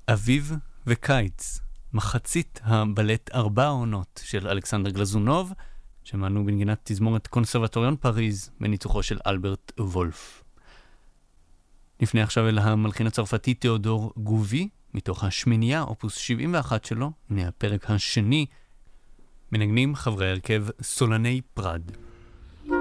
אביב וקיץ, מחצית הבלט 4 העונות של אלכסנדר גלזונוב, שמענו בנגינת תזמורת קונסרבטוריון פריז בניצוחו של אלברט וולף. נפנה עכשיו אל המלחין הצרפתי תיאודור גובי, מתוך השמינייה, אופוס 71 שלו, מהפרק השני, מנגנים חברי הרכב סולני פרד.